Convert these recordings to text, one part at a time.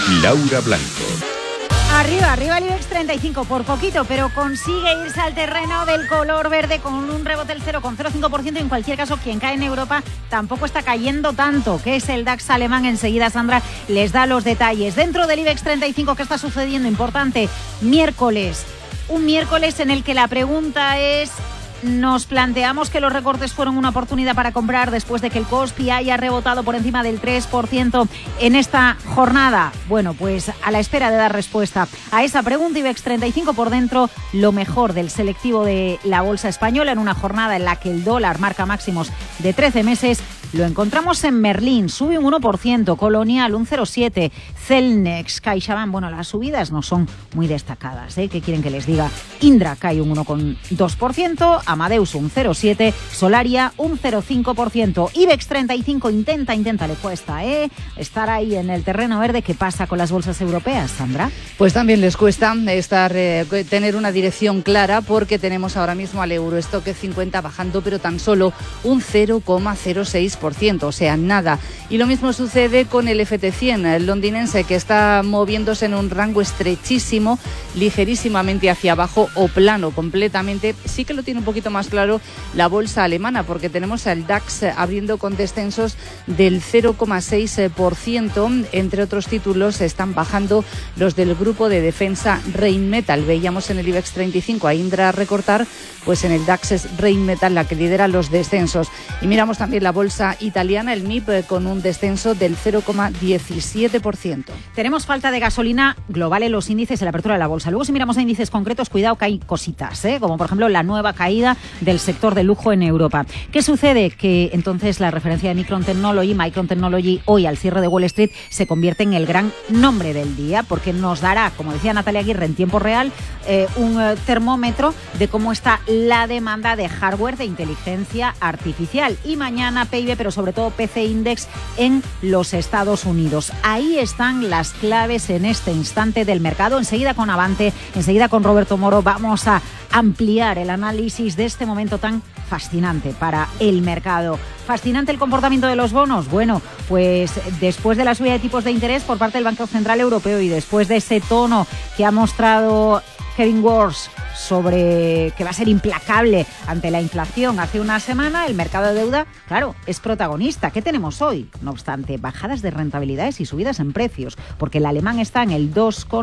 Laura Blanco. Arriba el IBEX 35, por poquito, pero consigue irse al terreno del color verde con un rebote del 0,05%. En cualquier caso, quien cae en Europa tampoco está cayendo tanto, que es el DAX alemán. Enseguida Sandra les da los detalles. Dentro del IBEX 35, ¿qué está sucediendo? Importante, miércoles. Un miércoles en el que la pregunta es... Nos planteamos que los recortes fueron una oportunidad para comprar después de que el Kospi haya rebotado por encima del 3% en esta jornada. Bueno, pues a la espera de dar respuesta a esa pregunta, IBEX 35 por dentro, lo mejor del selectivo de la bolsa española en una jornada en la que el dólar marca máximos de 13 meses. Lo encontramos en Merlín, sube un 1%, Colonial un 0,7%, Celnex, CaixaBank, bueno, las subidas no son muy destacadas, ¿eh? ¿Qué quieren que les diga? Indra cae un 1,2%, Amadeus un 0,7%, Solaria un 0,5%, IBEX 35 intenta, le cuesta, estar ahí en el terreno verde. ¿Qué pasa con las bolsas europeas, Sandra? Pues también les cuesta tener una dirección clara, porque tenemos ahora mismo al Eurostock 50 bajando, pero tan solo un 0,06%, o sea, nada. Y lo mismo sucede con el FT100, el londinense, que está moviéndose en un rango estrechísimo, ligerísimamente hacia abajo o plano completamente. Sí que lo tiene un poquito más claro la bolsa alemana, porque tenemos al DAX abriendo con descensos del 0,6%. Entre otros títulos están bajando los del grupo de defensa Rheinmetall. Veíamos en el IBEX 35 a Indra recortar, pues en el DAX es Rheinmetall la que lidera los descensos. Y miramos también la bolsa italiana, el MIP, con un descenso del 0,17%. Tenemos falta de gasolina global en los índices en la apertura de la bolsa. Luego, si miramos a índices concretos, cuidado que hay cositas, como por ejemplo la nueva caída del sector de lujo en Europa. ¿Qué sucede? Que entonces la referencia de Micron Technology, hoy al cierre de Wall Street se convierte en el gran nombre del día, porque nos dará, como decía Natalia Aguirre, en tiempo real, un termómetro de cómo está la demanda de hardware de inteligencia artificial. Y mañana PIB, pero sobre todo PC Index en los Estados Unidos. Ahí están las claves en este instante del mercado. Enseguida con Avante, enseguida con Roberto Moro, vamos a ampliar el análisis de este momento tan fascinante para el mercado. ¿Fascinante el comportamiento de los bonos? Bueno, pues después de la subida de tipos de interés por parte del Banco Central Europeo y después de ese tono que ha mostrado Kevin Warsh sobre que va a ser implacable ante la inflación hace una semana, el mercado de deuda, claro, es protagonista. ¿Qué tenemos hoy? No obstante, bajadas de rentabilidades y subidas en precios, porque el alemán está en el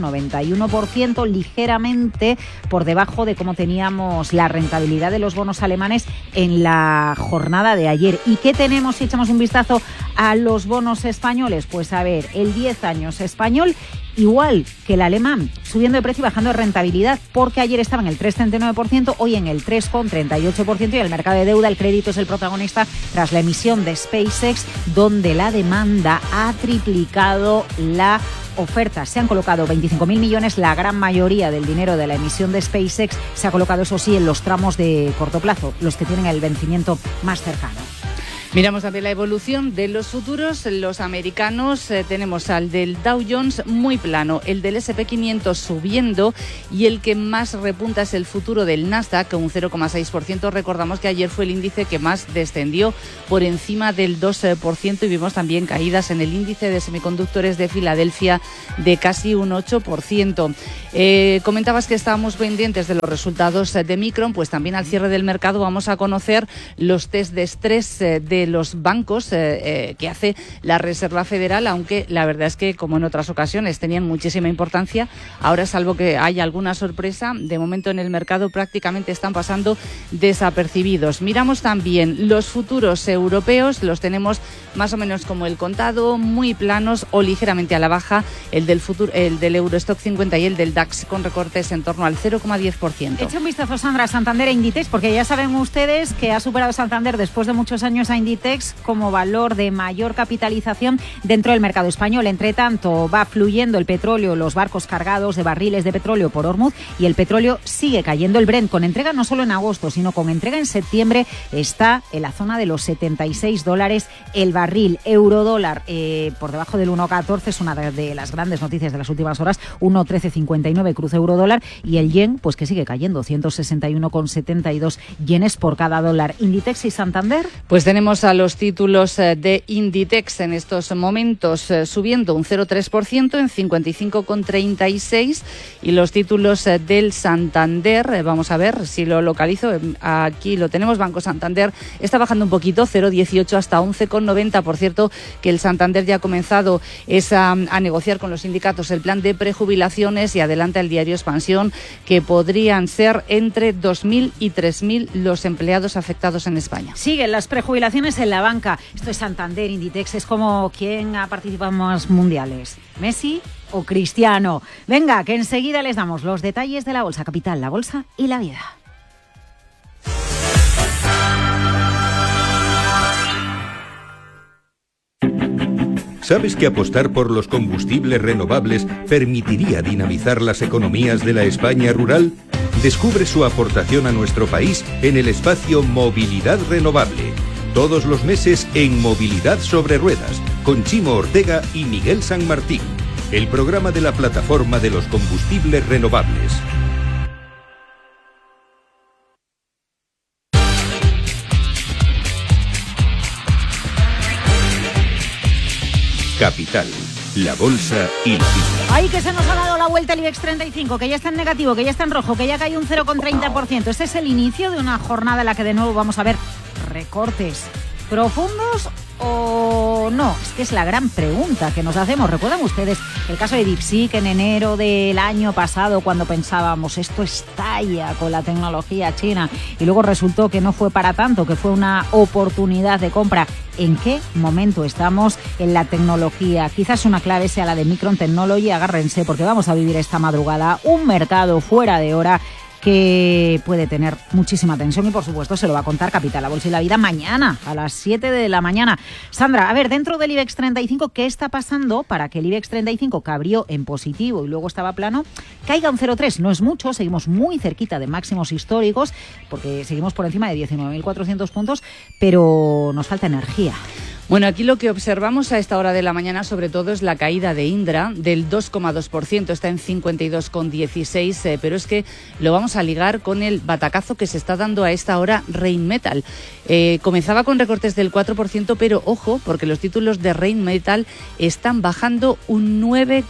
2,91%, ligeramente por debajo de cómo teníamos la rentabilidad de los bonos alemanes en la jornada de ayer. ¿Y qué tenemos si echamos un vistazo a los bonos españoles? Pues a ver, el 10 años español, igual que el alemán, subiendo de precio y bajando de rentabilidad, porque ayer estaba en el 3,39%, hoy en el 3,38%, y el mercado de deuda, el crédito es el protagonista tras la emisión de SpaceX, donde la demanda ha triplicado la oferta. Se han colocado 25.000 millones, la gran mayoría del dinero de la emisión de SpaceX se ha colocado, eso sí, en los tramos de corto plazo, los que tienen el vencimiento más cercano. Miramos también la evolución de los futuros. Los americanos, tenemos al del Dow Jones muy plano, el del S&P 500 subiendo, y el que más repunta es el futuro del Nasdaq, un 0,6%. Recordamos que ayer fue el índice que más descendió, por encima del 2%, y vimos también caídas en el índice de semiconductores de Filadelfia de casi un 8%. Comentabas que estábamos pendientes de los resultados de Micron, pues también al cierre del mercado vamos a conocer los test de estrés de los bancos que hace la Reserva Federal, aunque la verdad es que, como en otras ocasiones, tenían muchísima importancia. Ahora, salvo que haya alguna sorpresa, de momento en el mercado prácticamente están pasando desapercibidos. Miramos también los futuros europeos, los tenemos más o menos como el contado, muy planos o ligeramente a la baja, el del Eurostock 50 y el del DAX con recortes en torno al 0,10%. Echa un vistazo, Sandra, a Santander e Inditex, porque ya saben ustedes que ha superado Santander después de muchos años a Inditex como valor de mayor capitalización dentro del mercado español. Entre tanto, va fluyendo el petróleo, los barcos cargados de barriles de petróleo por Hormuz, y el petróleo sigue cayendo. El Brent, con entrega no solo en agosto, sino con entrega en septiembre, está en la zona de los $76 el barril. Eurodólar por debajo del 1,14, es una de las grandes noticias de las últimas horas, 1,1359 cruce eurodólar, y el yen, pues que sigue cayendo, 161,72 yenes por cada dólar. Inditex y Santander. Pues tenemos Vamos a los títulos de Inditex en estos momentos, subiendo un 0,3% en 55,36, y los títulos del Santander, vamos a ver si lo localizo, aquí lo tenemos, Banco Santander está bajando un poquito, 0,18 hasta 11,90. Por cierto, que el Santander ya ha comenzado a negociar con los sindicatos el plan de prejubilaciones, y adelanta el diario Expansión que podrían ser entre 2.000 y 3.000 los empleados afectados en España. Siguen las prejubilaciones en la banca. Esto es Santander, Inditex, es como ¿quién ha participado en más mundiales? ¿Messi o Cristiano? Venga, que enseguida les damos los detalles de la Bolsa Capital, la Bolsa y la vida. ¿Sabes que apostar por los combustibles renovables permitiría dinamizar las economías de la España rural? Descubre su aportación a nuestro país en el espacio Movilidad Renovable. Todos los meses en Movilidad sobre Ruedas, con Chimo Ortega y Miguel San Martín. El programa de la plataforma de los combustibles renovables. Capital, la Bolsa y la vida. ¡Ay, que se nos ha dado la vuelta el IBEX 35! Que ya está en negativo, que ya está en rojo, que ya cae un 0,30%. Este es el inicio de una jornada en la que de nuevo vamos a ver recortes profundos o no. Es que es la gran pregunta que nos hacemos. ¿Recuerdan ustedes el caso de DeepSeek en enero del año pasado, cuando pensábamos esto estalla con la tecnología china, y luego resultó que no fue para tanto, que fue una oportunidad de compra? ¿En qué momento estamos en la tecnología? Quizás una clave sea la de Micron Technology. Agárrense, porque vamos a vivir esta madrugada un mercado fuera de hora que puede tener muchísima tensión, y por supuesto se lo va a contar Capital, la Bolsa y la Vida mañana a las 7 de la mañana. Sandra, a ver, dentro del IBEX 35, ¿qué está pasando para que el IBEX 35, que abrió en positivo y luego estaba plano, caiga un 0,3? No es mucho, seguimos muy cerquita de máximos históricos, porque seguimos por encima de 19.400 puntos, pero nos falta energía. Bueno, aquí lo que observamos a esta hora de la mañana sobre todo es la caída de Indra del 2,2%, está en 52,16, pero es que lo vamos a ligar con el batacazo que se está dando a esta hora Rheinmetall. Comenzaba con recortes del 4%, pero ojo, porque los títulos de Rheinmetall están bajando un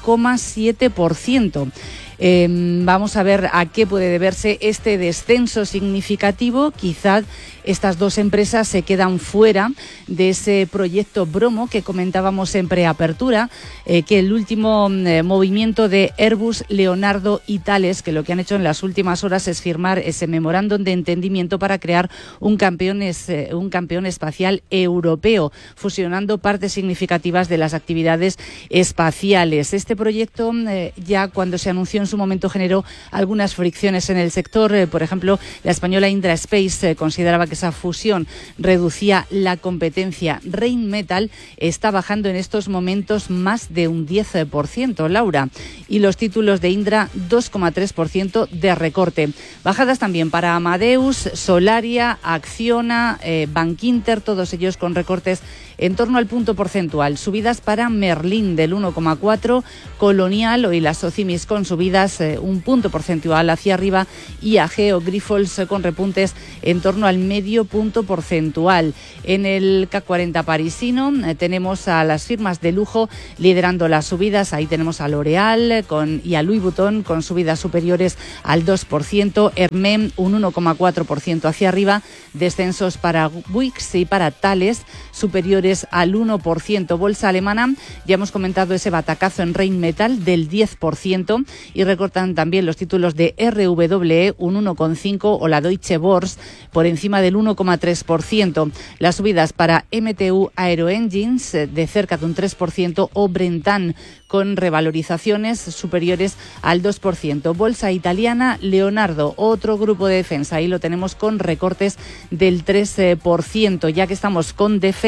9,7%. Vamos a ver a qué puede deberse este descenso significativo. Quizás estas dos empresas se quedan fuera de ese proyecto Bromo que comentábamos en preapertura, que el último movimiento de Airbus, Leonardo y Thales, que lo que han hecho en las últimas horas es firmar ese memorándum de entendimiento para crear un campeón espacial europeo, fusionando partes significativas de las actividades espaciales. Este proyecto ya cuando se anunció en su momento generó algunas fricciones en el sector. Por ejemplo, la española Indra Space consideraba que esa fusión reducía la competencia. Rheinmetall está bajando en estos momentos más de un 10%, Laura, y los títulos de Indra 2,3% de recorte. Bajadas también para Amadeus, Solaria, Acciona, Bankinter, todos ellos con recortes en torno al punto porcentual. Subidas para Merlin del 1,4%, Colonial, hoy las Socimis con subidas un punto porcentual hacia arriba, y Ageo, Grifols con repuntes en torno al medio punto porcentual. En el CAC 40 parisino tenemos a las firmas de lujo liderando las subidas. Ahí tenemos a L'Oréal y a Louis Vuitton con subidas superiores al 2%, Hermès un 1,4% hacia arriba, descensos para Wix y para Thales superiores al 1%. Bolsa alemana, ya hemos comentado ese batacazo en Rheinmetall del 10%, y recortan también los títulos de RWE un 1,5% o la Deutsche Börse por encima del 1,3%. Las subidas para MTU Aero Engines de cerca de un 3% o Brentan con revalorizaciones superiores al 2%. Bolsa italiana, Leonardo, otro grupo de defensa, ahí lo tenemos con recortes del 3%. Ya que estamos con defensa,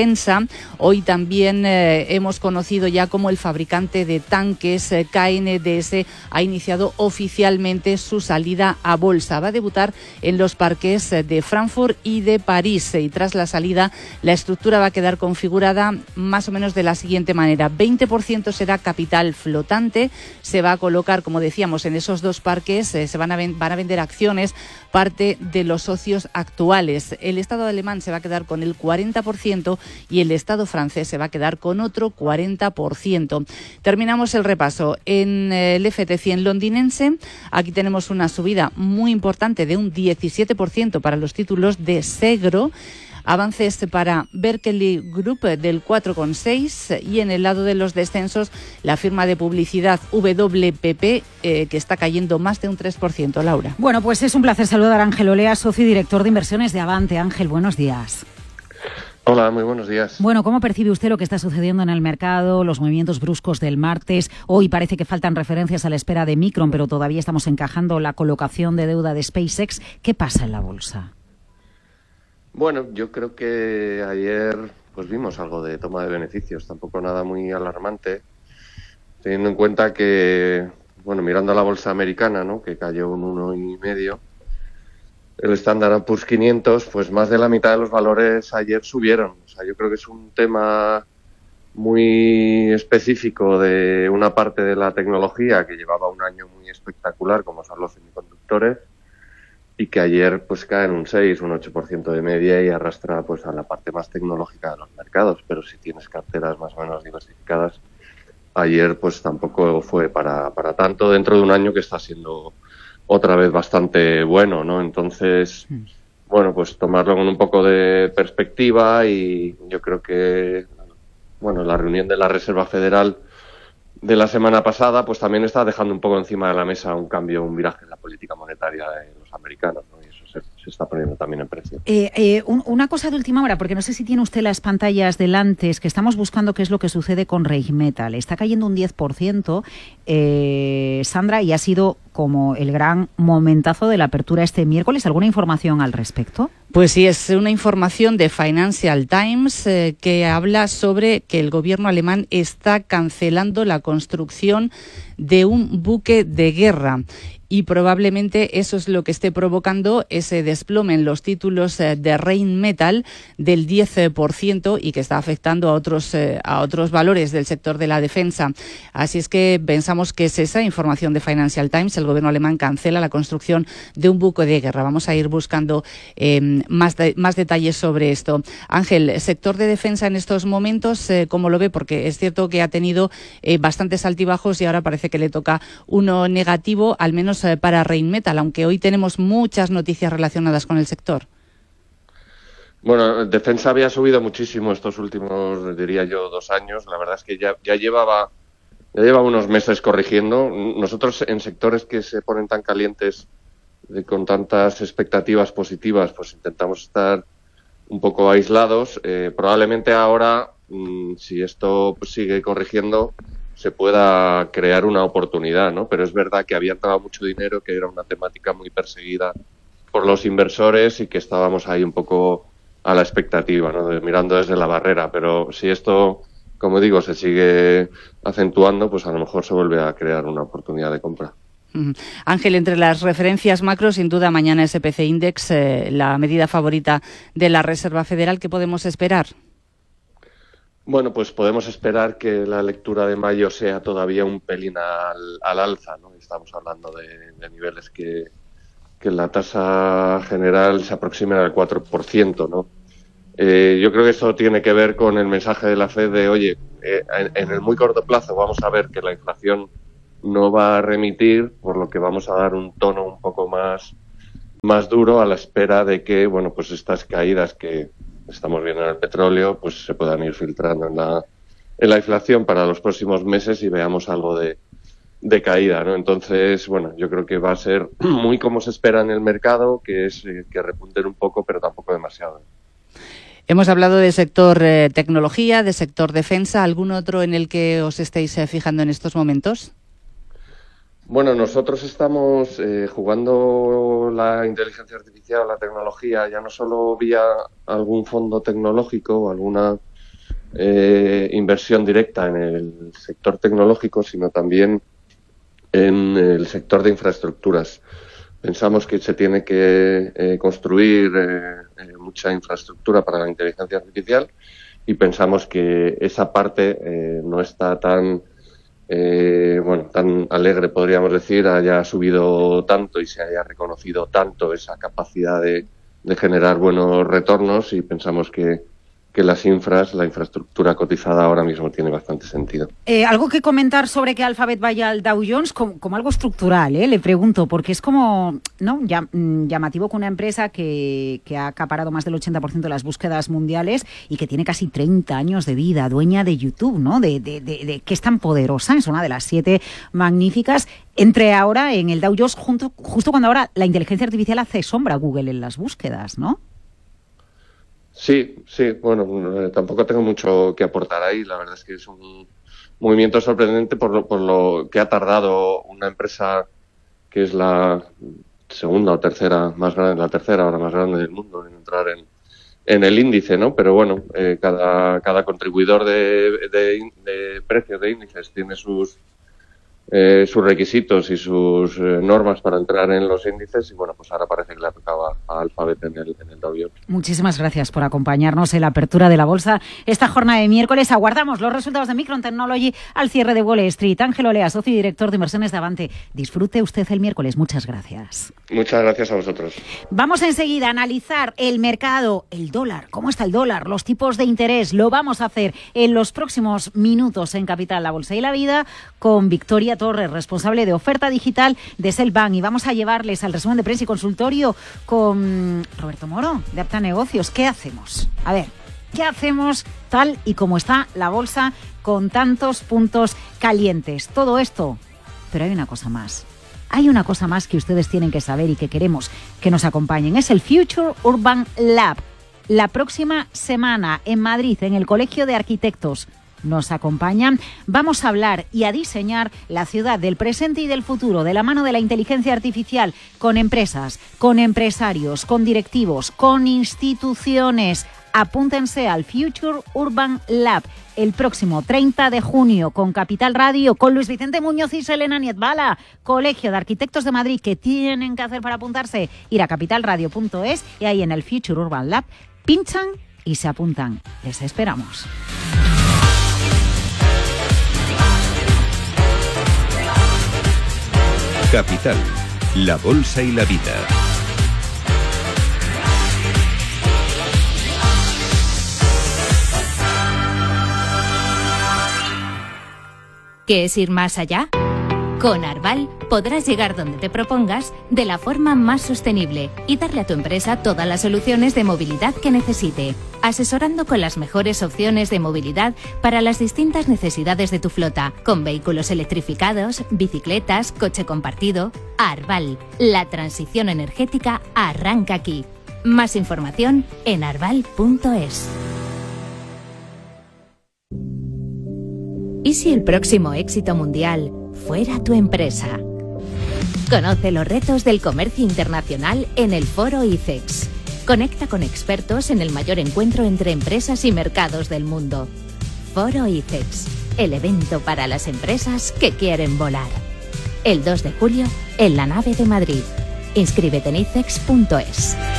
Hoy también hemos conocido ya cómo el fabricante de tanques KNDS ha iniciado oficialmente su salida a bolsa. Va a debutar en los parques de Frankfurt y de París, y tras la salida la estructura va a quedar configurada más o menos de la siguiente manera: 20% será capital flotante, se va a colocar, como decíamos, en esos dos parques, van a vender acciones parte de los socios actuales. El Estado alemán se va a quedar con el 40% y el Estado francés se va a quedar con otro 40%. Terminamos el repaso en el FT100 londinense. Aquí tenemos una subida muy importante de un 17% para los títulos de Segro. Avances para Berkeley Group del 4,6, y en el lado de los descensos la firma de publicidad WPP que está cayendo más de un 3%. Laura. Bueno, pues es un placer saludar a Ángel Olea, socio y director de inversiones de Avante. Ángel, buenos días. Hola, muy buenos días. Bueno, ¿cómo percibe usted lo que está sucediendo en el mercado, los movimientos bruscos del martes? Hoy parece que faltan referencias a la espera de Micron, pero todavía estamos encajando la colocación de deuda de SpaceX. ¿Qué pasa en la bolsa? Bueno, yo creo que ayer pues vimos algo de toma de beneficios, tampoco nada muy alarmante, teniendo en cuenta que, bueno, mirando a la bolsa americana, ¿no?, que cayó un 1,5%, el Standard & Poor's 500, pues más de la mitad de los valores ayer subieron. O sea, yo creo que es un tema muy específico de una parte de la tecnología que llevaba un año muy espectacular, como son los semiconductores, y que ayer pues caen un 6, un 8% de media y arrastra pues a la parte más tecnológica de los mercados. Pero si tienes carteras más o menos diversificadas, ayer pues tampoco fue para tanto dentro de un año que está siendo otra vez bastante bueno, ¿no? Entonces, bueno, pues tomarlo con un poco de perspectiva, y yo creo que, bueno, la reunión de la Reserva Federal de la semana pasada pues también está dejando un poco encima de la mesa un cambio, un viraje en la política monetaria de los americanos, ¿no? Y eso se está poniendo también en precio. Una cosa de última hora, porque no sé si tiene usted las pantallas delante, es que estamos buscando qué es lo que sucede con Rheinmetall. Está cayendo un 10%, Sandra, y ha sido como el gran momentazo de la apertura este miércoles. ¿Alguna información al respecto? Pues sí, es una información de Financial Times que habla sobre que el gobierno alemán está cancelando la construcción de un buque de guerra. Y probablemente eso es lo que esté provocando ese desplome en los títulos de Rheinmetall del 10% y que está afectando a otros valores del sector de la defensa. Así es que pensamos que es esa información de Financial Times. El gobierno alemán cancela la construcción de un buque de guerra. Vamos a ir buscando más detalles sobre esto. Ángel, sector de defensa en estos momentos, ¿cómo lo ve? Porque es cierto que ha tenido bastantes altibajos y ahora parece que le toca uno negativo, al menos para Rheinmetall, aunque hoy tenemos muchas noticias relacionadas con el sector. Bueno, defensa había subido muchísimo estos últimos, diría yo, 2 años. La verdad es que ya lleva unos meses corrigiendo. Nosotros en sectores que se ponen tan calientes, con tantas expectativas positivas, pues intentamos estar un poco aislados. Probablemente ahora, si esto pues sigue corrigiendo, se pueda crear una oportunidad, ¿no? Pero es verdad que había entrado mucho dinero, que era una temática muy perseguida por los inversores y que estábamos ahí un poco a la expectativa, ¿no?, mirando desde la barrera. Pero si esto, como digo, se sigue acentuando, pues a lo mejor se vuelve a crear una oportunidad de compra. Ángel, entre las referencias macro, sin duda mañana SPC Index, la medida favorita de la Reserva Federal. ¿Qué podemos esperar? Bueno, pues podemos esperar que la lectura de mayo sea todavía un pelín al alza, ¿no? Estamos hablando de niveles que la tasa general se aproxime al 4%, ¿no? Yo creo que eso tiene que ver con el mensaje de la Fed de, oye, en el muy corto plazo vamos a ver que la inflación no va a remitir, por lo que vamos a dar un tono un poco más duro a la espera de que, bueno, pues estas caídas que estamos viendo en el petróleo, pues se puedan ir filtrando en la inflación para los próximos meses y veamos algo de caída, ¿no? Entonces, bueno, yo creo que va a ser muy como se espera en el mercado, que es que repunten un poco, pero tampoco demasiado. Hemos hablado del sector tecnología, del sector defensa. ¿Algún otro en el que os estéis fijando en estos momentos? Bueno, nosotros estamos jugando la inteligencia artificial, la tecnología, ya no solo vía algún fondo tecnológico o alguna inversión directa en el sector tecnológico, sino también en el sector de infraestructuras. Pensamos que se tiene que construir mucha infraestructura para la inteligencia artificial y pensamos que esa parte no está tan tan alegre, podríamos decir, haya subido tanto y se haya reconocido tanto esa capacidad de generar buenos retornos, y pensamos que la infraestructura cotizada ahora mismo tiene bastante sentido. Algo que comentar sobre que Alphabet vaya al Dow Jones como algo estructural, le pregunto, porque es como llamativo que una empresa que ha acaparado más del 80% de las búsquedas mundiales y que tiene casi 30 años de vida, dueña de YouTube, ¿no? De que es tan poderosa, es una de las 7 magníficas, entre ahora en el Dow Jones justo cuando ahora la inteligencia artificial hace sombra a Google en las búsquedas, ¿no? Sí, bueno, tampoco tengo mucho que aportar ahí. La verdad es que es un movimiento sorprendente por lo que ha tardado una empresa que es la segunda o tercera más grande, la tercera ahora más grande del mundo, en entrar en el índice, ¿no? Pero bueno, cada contribuidor de precios de índices tiene sus requisitos y sus normas para entrar en los índices, y bueno, pues ahora parece que le tocaba a Alphabet en el Dow Jones. Muchísimas gracias por acompañarnos en la apertura de la bolsa esta jornada de miércoles. Aguardamos los resultados de Micron Technology al cierre de Wall Street. Ángel Olea, socio y director de inversiones de Avante. Disfrute usted el miércoles. Muchas gracias. Muchas gracias a vosotros. Vamos enseguida a analizar el mercado, el dólar, cómo está el dólar, los tipos de interés. Lo vamos a hacer en los próximos minutos en Capital, la Bolsa y la Vida, con Victoria Torres, responsable de oferta digital de Selbank, y vamos a llevarles al resumen de prensa y consultorio con Roberto Moro, de Apta Negocios. ¿Qué hacemos? A ver, ¿qué hacemos tal y como está la bolsa con tantos puntos calientes? Todo esto, pero hay una cosa más. Hay una cosa más que ustedes tienen que saber y que queremos que nos acompañen. Es el Future Urban Lab. La próxima semana en Madrid, en el Colegio de Arquitectos, nos acompañan. Vamos a hablar y a diseñar la ciudad del presente y del futuro de la mano de la inteligencia artificial, con empresas, con empresarios, con directivos, con instituciones. Apúntense al Future Urban Lab el próximo 30 de junio con Capital Radio, con Luis Vicente Muñoz y Selena Nietbala, Colegio de Arquitectos de Madrid. ¿Qué tienen que hacer para apuntarse? Ir a capitalradio.es y ahí en el Future Urban Lab pinchan y se apuntan. Les esperamos. Capital, la bolsa y la vida. ¿Qué es ir más allá? Con Arval podrás llegar donde te propongas de la forma más sostenible y darle a tu empresa todas las soluciones de movilidad que necesite, asesorando con las mejores opciones de movilidad para las distintas necesidades de tu flota, con vehículos electrificados, bicicletas, coche compartido. Arval, la transición energética arranca aquí. Más información en arval.es. ¿Y si el próximo éxito mundial fuera tu empresa? Conoce los retos del comercio internacional en el Foro ICEX. Conecta con expertos en el mayor encuentro entre empresas y mercados del mundo. Foro ICEX, el evento para las empresas que quieren volar. El 2 de julio en la nave de Madrid. Inscríbete en icex.es.